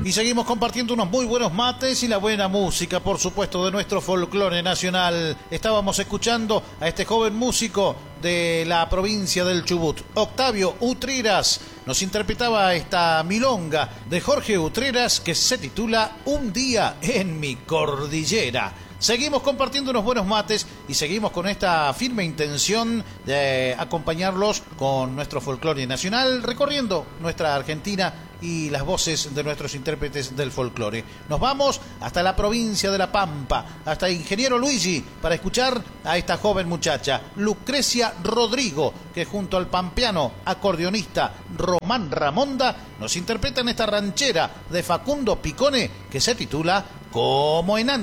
Y seguimos compartiendo unos muy buenos mates y la buena música, por supuesto, de nuestro folclore nacional. Estábamos escuchando a este joven músico de la provincia del Chubut, Octavio Utreras. Nos interpretaba esta milonga de Jorge Utreras que se titula Un día en mi cordillera. Seguimos compartiendo unos buenos mates y seguimos con esta firme intención de acompañarlos con nuestro folclore nacional, recorriendo nuestra Argentina y las voces de nuestros intérpretes del folclore. Nos vamos hasta la provincia de La Pampa, hasta Ingeniero Luigi, para escuchar a esta joven muchacha, Lucrecia Rodrigo, que junto al pampeano acordeonista Román Ramonda nos interpretan esta ranchera de Facundo Picone que se titula Como en antes.